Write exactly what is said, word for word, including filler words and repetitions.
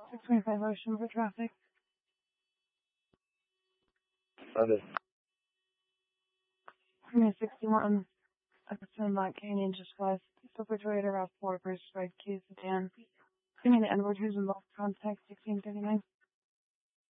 six twenty-five Ocean for traffic. Okay. Premium sixty-one, Upton Black Canyon just west. Silver Toyota Route four, Bridge Stride, Keys to Dan. Premium Edward, who's in both contact sixteen thirty-nine.